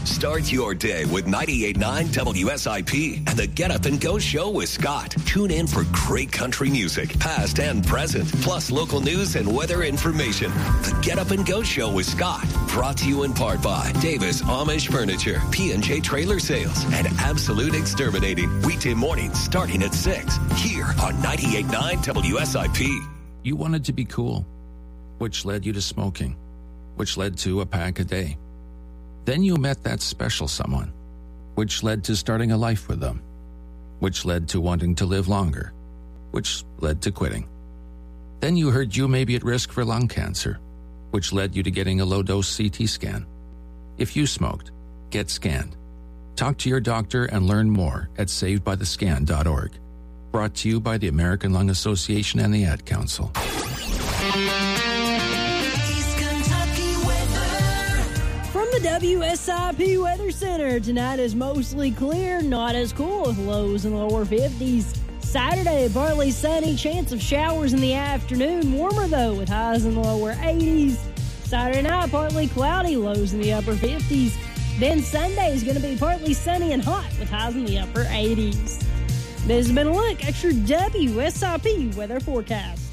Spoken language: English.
Start your day with 98.9 WSIP and the Get Up and Go Show with Scott. Tune in for great country music, past and present, plus local news and weather information. The Get Up and Go Show with Scott, brought to you in part by Davis Amish Furniture, P&J Trailer Sales, and Absolute Exterminating. Weekday mornings starting at 6 here on 98.9 WSIP. You wanted to be cool, which led you to smoking, which led to a pack a day. Then you met that special someone, which led to starting a life with them, which led to wanting to live longer, which led to quitting. Then you heard you may be at risk for lung cancer, which led you to getting a low-dose CT scan. If you smoked, get scanned. Talk to your doctor and learn more at savedbythescan.org. Brought to you by the American Lung Association and the Ad Council. The WSIP Weather Center. Tonight is mostly clear, not as cool, with lows in the lower 50s. Saturday, partly sunny, chance of showers in the afternoon. Warmer, though, with highs in the lower 80s. Saturday night, partly cloudy, lows in the upper 50s. Then Sunday is going to be partly sunny and hot, with highs in the upper 80s. This has been a look at your WSIP weather forecast.